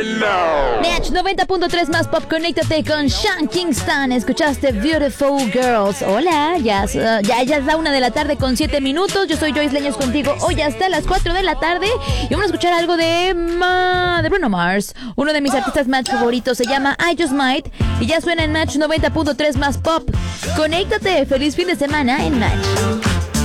Match 90.3 más pop, conéctate con Sean Kingston. Escuchaste Beautiful Girls. Hola, ya es la 1 de la tarde con 7 minutos. Yo soy Joyce Leños contigo hoy hasta las 4 de la tarde. Y vamos a escuchar algo de Bruno Mars. Uno de mis artistas Match favoritos se llama I Just Might. Y ya suena en Match 90.3 más pop. Conéctate, feliz fin de semana en Match.